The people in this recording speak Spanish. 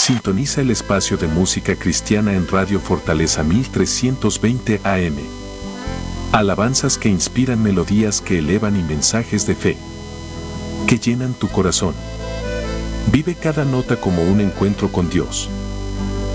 Sintoniza el espacio de música cristiana en Radio Fortaleza 1320 AM. Alabanzas que inspiran, melodías que elevan y mensajes de fe que llenan tu corazón. Vive cada nota como un encuentro con Dios.